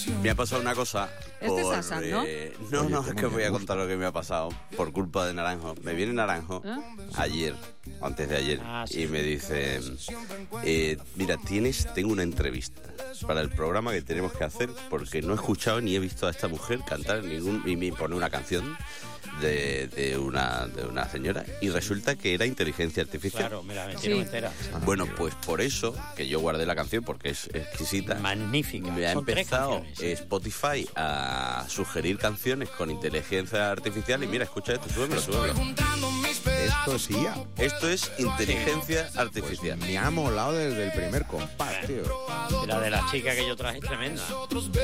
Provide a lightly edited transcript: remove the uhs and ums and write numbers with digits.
Me ha pasado una cosa. Es de Sasa, ¿no? No, es que os voy a contar lo que me ha pasado por culpa de Naranjo. Me viene Naranjo ayer, antes de ayer, sí. y me dice, mira, tengo una entrevista para el programa que tenemos que hacer porque no he escuchado ni he visto a esta mujer cantar y me pone una canción de una señora y resulta que era inteligencia artificial. Claro, me la metieron entera. Bueno, pues por eso que yo guardé la canción porque es exquisita. Magnífica. Me ha Son 3 empezado canciones. Spotify a sugerir canciones con inteligencia artificial y mira, escucha esto, súbemelo. Esto es IA. Esto es inteligencia artificial. Me ha molado desde el primer compás, tío. La de la chica que yo traje es tremenda.